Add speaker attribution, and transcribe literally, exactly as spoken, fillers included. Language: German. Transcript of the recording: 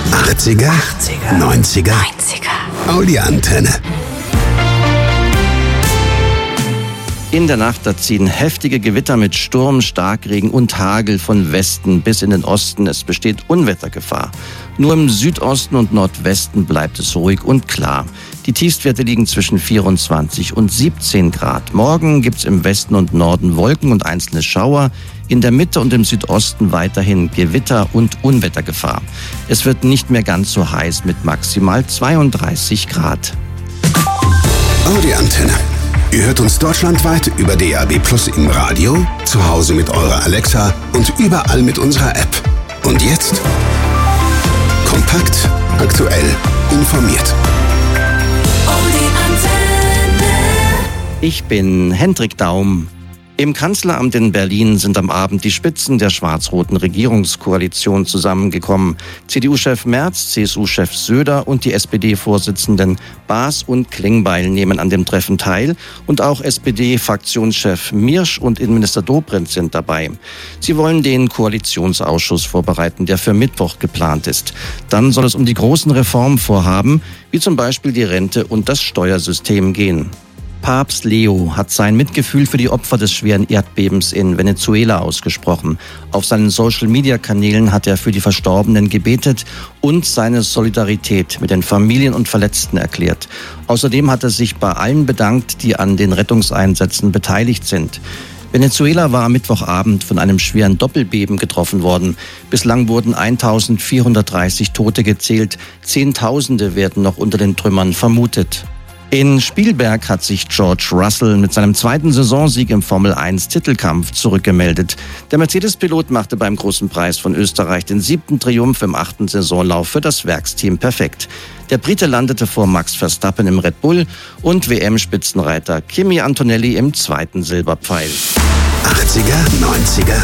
Speaker 1: achtziger,
Speaker 2: achtziger,
Speaker 1: neunziger,
Speaker 2: neunziger.
Speaker 1: Audi-Antenne.
Speaker 3: In der Nacht, da ziehen heftige Gewitter mit Sturm, Starkregen und Hagel von Westen bis in den Osten. Es besteht Unwettergefahr. Nur im Südosten und Nordwesten bleibt es ruhig und klar. Die Tiefstwerte liegen zwischen vierundzwanzig und siebzehn Grad. Morgen gibt's im Westen und Norden Wolken und einzelne Schauer. In der Mitte und im Südosten weiterhin Gewitter und Unwettergefahr. Es wird nicht mehr ganz so heiß mit maximal zweiunddreißig Grad.
Speaker 1: Audi-Antenne. Ihr hört uns deutschlandweit über D A B Plus im Radio, zu Hause mit eurer Alexa und überall mit unserer App. Und jetzt kompakt, aktuell, informiert.
Speaker 3: Ich bin Hendrik Daum. Im Kanzleramt in Berlin sind am Abend die Spitzen der schwarz-roten Regierungskoalition zusammengekommen. C D U-Chef Merz, C S U-Chef Söder und die S P D-Vorsitzenden Baas und Klingbeil nehmen an dem Treffen teil. Und auch S P D-Fraktionschef Miersch und Innenminister Dobrindt sind dabei. Sie wollen den Koalitionsausschuss vorbereiten, der für Mittwoch geplant ist. Dann soll es um die großen Reformvorhaben, wie zum Beispiel die Rente und das Steuersystem gehen. Papst Leo hat sein Mitgefühl für die Opfer des schweren Erdbebens in Venezuela ausgesprochen. Auf seinen Social-Media-Kanälen hat er für die Verstorbenen gebetet und seine Solidarität mit den Familien und Verletzten erklärt. Außerdem hat er sich bei allen bedankt, die an den Rettungseinsätzen beteiligt sind. Venezuela war am Mittwochabend von einem schweren Doppelbeben getroffen worden. Bislang wurden eintausendvierhundertdreißig Tote gezählt. Zehntausende werden noch unter den Trümmern vermutet. In Spielberg hat sich George Russell mit seinem zweiten Saisonsieg im Formel eins Titelkampf zurückgemeldet. Der Mercedes-Pilot machte beim Großen Preis von Österreich den siebten Triumph im achten Saisonlauf für das Werksteam perfekt. Der Brite landete vor Max Verstappen im Red Bull und W M-Spitzenreiter Kimi Antonelli im zweiten Silberpfeil.
Speaker 1: achtziger, neunziger,